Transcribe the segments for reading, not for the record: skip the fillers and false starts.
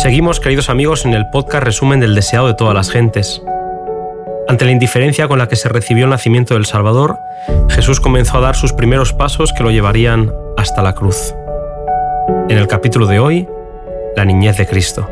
Seguimos, queridos amigos, en el podcast Resumen del Deseado de todas las gentes. Ante la indiferencia con la que se recibió el nacimiento del Salvador, Jesús comenzó a dar sus primeros pasos que lo llevarían hasta la cruz. En el capítulo de hoy, la niñez de Cristo.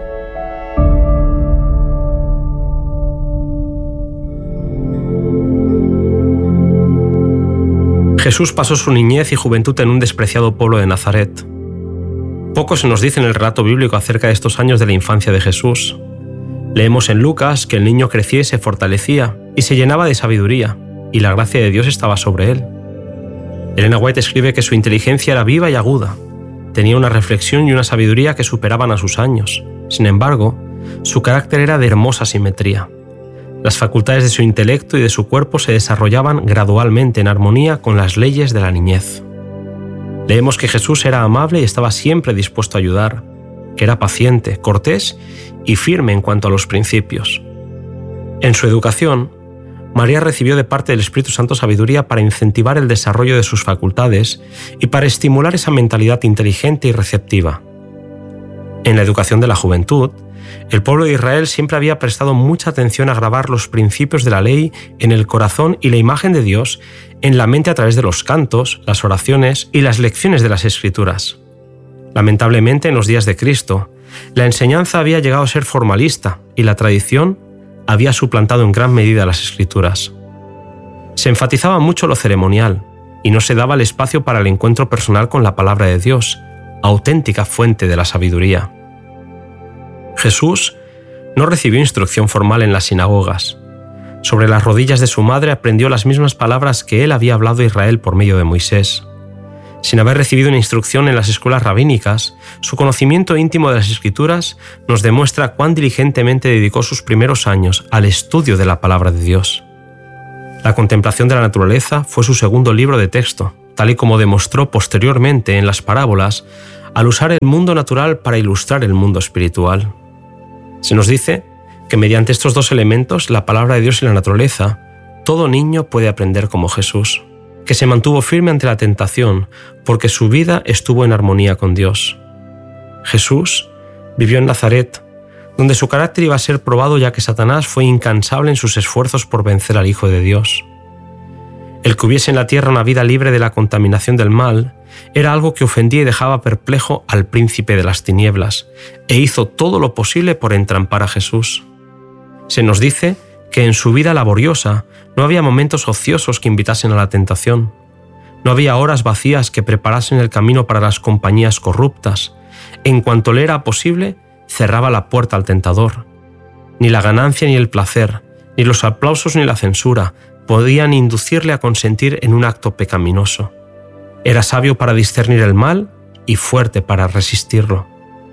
Jesús pasó su niñez y juventud en un despreciado pueblo de Nazaret. Poco se nos dice en el relato bíblico acerca de estos años de la infancia de Jesús. Leemos en Lucas que el niño crecía y se fortalecía y se llenaba de sabiduría, y la gracia de Dios estaba sobre él. Elena White escribe que su inteligencia era viva y aguda, tenía una reflexión y una sabiduría que superaban a sus años. Sin embargo, su carácter era de hermosa simetría. Las facultades de su intelecto y de su cuerpo se desarrollaban gradualmente en armonía con las leyes de la niñez. Leemos que Jesús era amable y estaba siempre dispuesto a ayudar, que era paciente, cortés y firme en cuanto a los principios. En su educación, María recibió de parte del Espíritu Santo sabiduría para incentivar el desarrollo de sus facultades y para estimular esa mentalidad inteligente y receptiva. En la educación de la juventud, el pueblo de Israel siempre había prestado mucha atención a grabar los principios de la ley en el corazón y la imagen de Dios en la mente a través de los cantos, las oraciones y las lecciones de las Escrituras. Lamentablemente, en los días de Cristo, la enseñanza había llegado a ser formalista y la tradición había suplantado en gran medida las Escrituras. Se enfatizaba mucho lo ceremonial y no se daba el espacio para el encuentro personal con la palabra de Dios, auténtica fuente de la sabiduría. Jesús no recibió instrucción formal en las sinagogas. Sobre las rodillas de su madre aprendió las mismas palabras que él había hablado a Israel por medio de Moisés. Sin haber recibido una instrucción en las escuelas rabínicas, su conocimiento íntimo de las Escrituras nos demuestra cuán diligentemente dedicó sus primeros años al estudio de la palabra de Dios. La contemplación de la naturaleza fue su segundo libro de texto, tal y como demostró posteriormente en las parábolas, al usar el mundo natural para ilustrar el mundo espiritual. Se nos dice que mediante estos dos elementos, la palabra de Dios y la naturaleza, todo niño puede aprender como Jesús, que se mantuvo firme ante la tentación porque su vida estuvo en armonía con Dios. Jesús vivió en Nazaret, donde su carácter iba a ser probado ya que Satanás fue incansable en sus esfuerzos por vencer al Hijo de Dios. El que hubiese en la tierra una vida libre de la contaminación del mal era algo que ofendía y dejaba perplejo al príncipe de las tinieblas, e hizo todo lo posible por entrampar a Jesús. Se nos dice que en su vida laboriosa no había momentos ociosos que invitasen a la tentación. No había horas vacías que preparasen el camino para las compañías corruptas. En cuanto le era posible, cerraba la puerta al tentador. Ni la ganancia ni el placer, ni los aplausos ni la censura podían inducirle a consentir en un acto pecaminoso. Era sabio para discernir el mal y fuerte para resistirlo.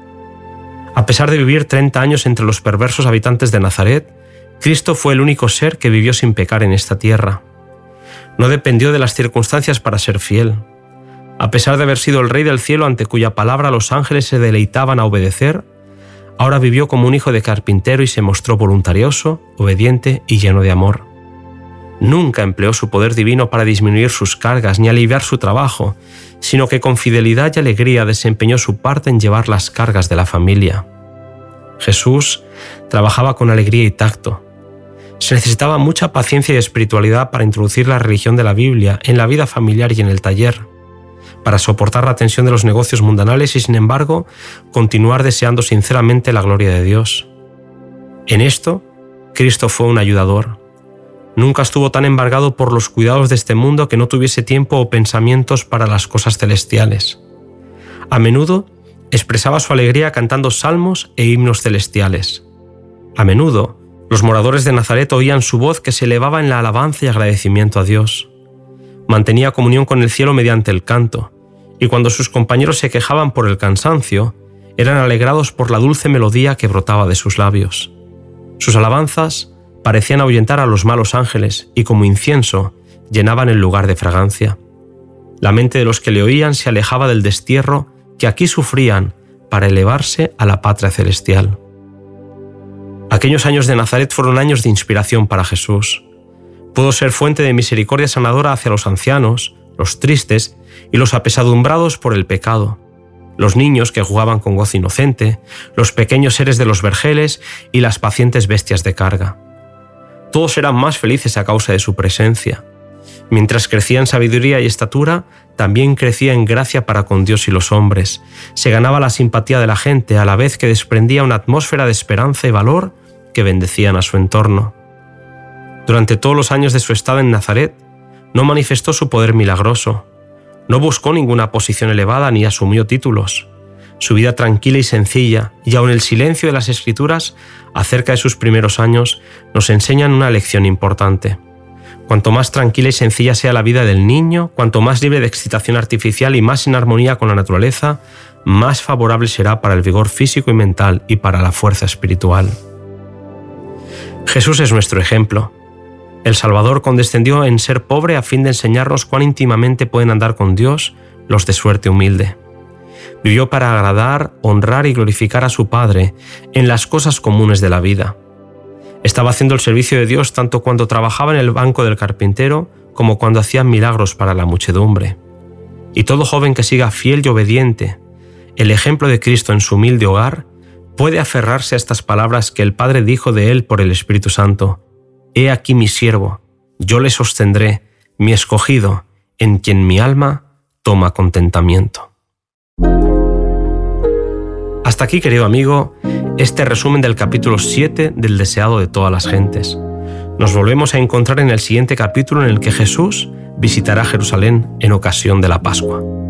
A pesar de vivir 30 años entre los perversos habitantes de Nazaret, Cristo fue el único ser que vivió sin pecar en esta tierra. No dependió de las circunstancias para ser fiel. A pesar de haber sido el Rey del cielo ante cuya palabra los ángeles se deleitaban a obedecer, ahora vivió como un hijo de carpintero y se mostró voluntarioso, obediente y lleno de amor. Nunca empleó su poder divino para disminuir sus cargas ni aliviar su trabajo, sino que con fidelidad y alegría desempeñó su parte en llevar las cargas de la familia. Jesús trabajaba con alegría y tacto. Se necesitaba mucha paciencia y espiritualidad para introducir la religión de la Biblia en la vida familiar y en el taller, para soportar la tensión de los negocios mundanales y, sin embargo, continuar deseando sinceramente la gloria de Dios. En esto, Cristo fue un ayudador. Nunca estuvo tan embargado por los cuidados de este mundo que no tuviese tiempo o pensamientos para las cosas celestiales. A menudo expresaba su alegría cantando salmos e himnos celestiales. A menudo, los moradores de Nazaret oían su voz que se elevaba en la alabanza y agradecimiento a Dios. Mantenía comunión con el cielo mediante el canto, y cuando sus compañeros se quejaban por el cansancio, eran alegrados por la dulce melodía que brotaba de sus labios. Sus alabanzas parecían ahuyentar a los malos ángeles y como incienso llenaban el lugar de fragancia. La mente de los que le oían se alejaba del destierro que aquí sufrían para elevarse a la patria celestial. Aquellos años de Nazaret fueron años de inspiración para Jesús. Pudo ser fuente de misericordia sanadora hacia los ancianos, los tristes y los apesadumbrados por el pecado. los niños que jugaban con gozo inocente, los pequeños seres de los vergeles y las pacientes bestias de carga. Todos eran más felices a causa de su presencia. Mientras crecía en sabiduría y estatura, también crecía en gracia para con Dios y los hombres. Se ganaba la simpatía de la gente a la vez que desprendía una atmósfera de esperanza y valor que bendecían a su entorno. Durante todos los años de su estada en Nazaret, no manifestó su poder milagroso. No buscó ninguna posición elevada ni asumió títulos. Su vida tranquila y sencilla, y aun el silencio de las Escrituras acerca de sus primeros años, nos enseñan una lección importante. Cuanto más tranquila y sencilla sea la vida del niño, cuanto más libre de excitación artificial y más en armonía con la naturaleza, más favorable será para el vigor físico y mental y para la fuerza espiritual. Jesús es nuestro ejemplo. El Salvador condescendió en ser pobre a fin de enseñarnos cuán íntimamente pueden andar con Dios los de suerte humilde. Vivió para agradar, honrar y glorificar a su Padre en las cosas comunes de la vida. Estaba haciendo el servicio de Dios tanto cuando trabajaba en el banco del carpintero como cuando hacía milagros para la muchedumbre. Y todo joven que siga fiel y obediente el ejemplo de Cristo en su humilde hogar puede aferrarse a estas palabras que el Padre dijo de él por el Espíritu Santo: «He aquí mi siervo, yo le sostendré, mi escogido, en quien mi alma toma contentamiento». Hasta aquí, querido amigo, este resumen del capítulo 7 del Deseado de todas las gentes. Nos volvemos a encontrar en el siguiente capítulo en el que Jesús visitará Jerusalén en ocasión de la Pascua.